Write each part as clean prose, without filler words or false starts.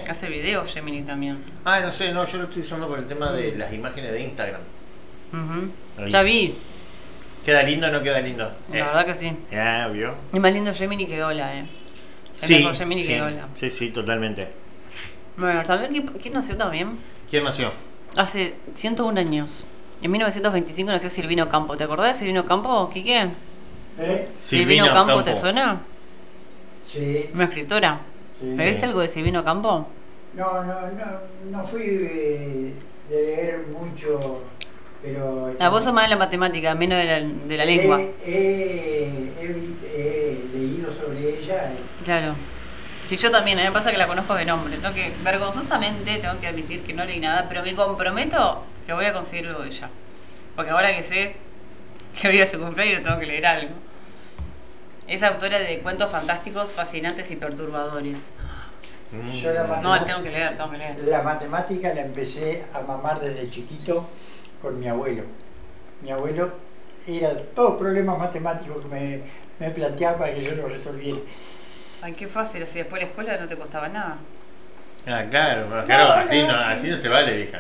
Hace videos Gemini también. Ah, no sé, no, yo lo estoy usando por el tema de las imágenes de Instagram. Ya vi. ¿Queda lindo o no queda lindo? La verdad que sí. Ya, ¿vio? Es más lindo Gemini que Dola, Es mejor Gemini que Dola. Sí, totalmente. Bueno, ¿también quién nació también? ¿Quién nació? Hace 101 años. En 1925 nació Silvino Campo. ¿Te acordás de Silvino Campo, Quique? ¿Silvino Campo te suena? Sí. Una escritora. Sí. ¿Me viste algo de Silvino Campo? No fui de leer mucho, pero... Vos sos más de la matemática, menos de la lengua. He leído sobre ella. Claro. Sí, yo también, a mí me pasa que la conozco de nombre. Vergonzosamente tengo que admitir que no leí nada, pero me comprometo que voy a conseguir algo de ella. Porque ahora que sé que voy a su cumpleaños tengo que leer algo. Es autora de cuentos fantásticos, fascinantes y perturbadores. Yo tengo que leer. La matemática la empecé a mamar desde chiquito con mi abuelo. Mi abuelo era todos problemas matemáticos que me planteaba para que yo los resolviera. Ay, qué fácil, así después la escuela no te costaba nada. Ah, claro, así no se vale, vieja.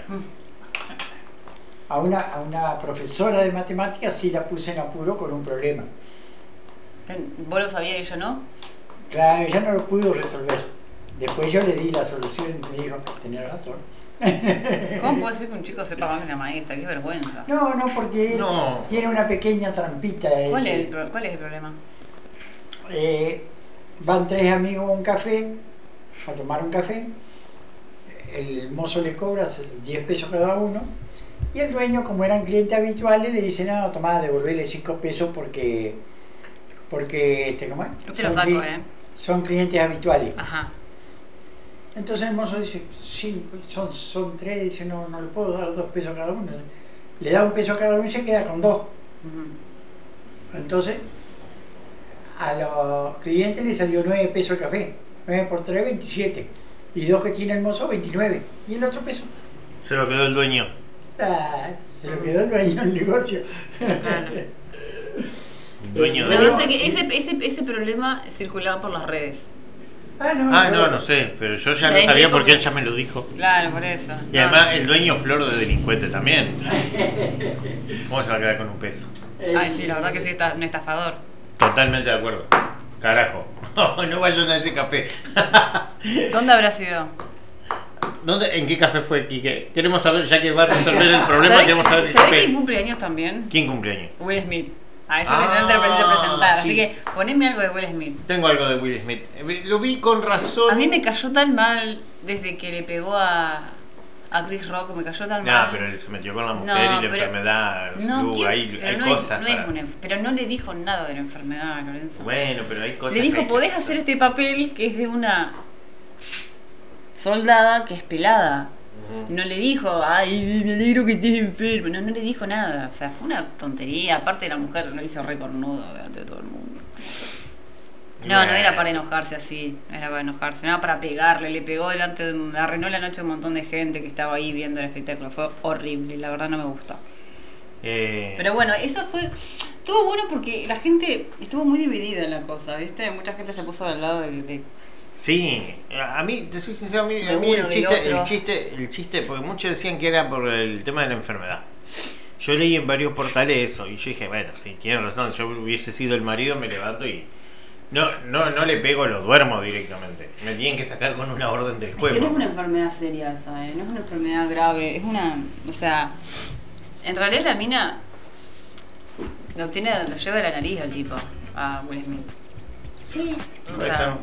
A una profesora de matemáticas sí la puse en apuro con un problema. ¿Vos lo sabías y yo no? Claro, ella no lo pudo resolver. Después yo le di la solución y me dijo, tenés razón. ¿Cómo puede ser que un chico sepa más que una maestra? Qué vergüenza. No, porque tiene una pequeña trampita. ¿Cuál es el problema? Van 3 amigos a un café, a tomar un café. El mozo le cobra 10 pesos cada uno. Y el dueño, como eran clientes habituales, le dice, no, tomá, devolverle 5 pesos porque ¿cómo es? Yo te lo saco, son clientes habituales. Ajá. Entonces el mozo dice, sí, son 3, dice, no le puedo dar 2 pesos a cada uno. Le da 1 peso a cada uno y se queda con 2. Entonces, a los clientes le salió 9 pesos el café. 9 por 3, 27. Y 2 que tiene el mozo, 29. ¿Y el otro peso? Se lo quedó el dueño. Se lo quedó el dueño del negocio. Claro. Dueño No sé que ese problema circulaba por las redes. No sé, pero yo ya no sabía porque él ya me lo dijo. Claro, por eso. Y además el dueño flor de delincuente también. ¿Cómo se va a quedar con 1 peso? Ay, sí, la verdad que sí, está un estafador. Totalmente de acuerdo. Carajo. No vayan a ese café. ¿Dónde habrá sido? ¿En qué café fue, Quique? Queremos saber, ya que va a resolver el problema, queremos saber el ¿Sabés café. quién cumpleaños también? ¿Quién cumpleaños? Will Smith. A eso no te lo preciso presentar. Sí. Así que poneme algo de Will Smith. Tengo algo de Will Smith. Lo vi con razón. A mí me cayó tan mal desde que le pegó a Chris Rock, me cayó tan mal. Pero él se metió con la mujer y la enfermedad. Hay cosas. Pero no le dijo nada de la enfermedad, Lorenzo. Bueno, pero hay cosas. Le dijo, podés hacer este papel que es de una soldada que es pelada. No le dijo, ay, me alegro que estés enfermo. No le dijo nada. O sea, fue una tontería. Aparte, la mujer lo hizo re cornudo delante de todo el mundo. No era para enojarse así. No era para enojarse. No era para pegarle. Le pegó arruinó la noche a un montón de gente que estaba ahí viendo el espectáculo. Fue horrible. La verdad no me gustó. Pero bueno, eso estuvo bueno porque la gente estuvo muy dividida en la cosa, ¿viste? Mucha gente se puso al lado de Sí, a mí, te soy sincero, a mí el chiste, porque muchos decían que era por el tema de la enfermedad. Yo leí en varios portales eso, y yo dije, bueno, sí, tienen razón, yo hubiese sido el marido, me levanto y no le pego, lo duermo directamente. Me tienen que sacar con una orden del juego. Es que no es una enfermedad seria esa, no es una enfermedad grave, es una, o sea, en realidad la mina lo lleva de la nariz al tipo, a Will Smith. Sí, o sea,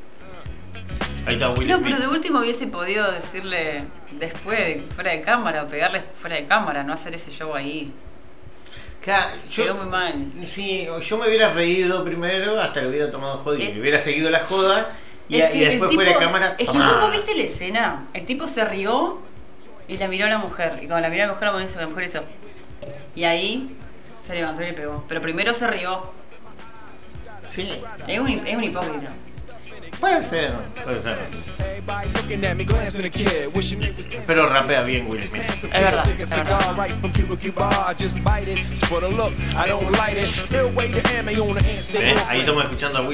ahí está Will Smith. No, pero de último hubiese podido decirle después, fuera de cámara, o pegarle fuera de cámara, no hacer ese show ahí. Claro, quedó muy mal. Sí, yo me hubiera reído primero, hasta le hubiera tomado joda y me hubiera segudo la joda y después fuera de cámara. Es que vos viste la escena, el tipo se rió y la miró a la mujer, y cuando la miró a la mujer hizo. Y ahí se levantó y le pegó. Pero primero se rió. Sí. Es un hipócrita. Puede ser. Pero rapea bien Will Smith. Es verdad. Ahí estamos escuchando a Will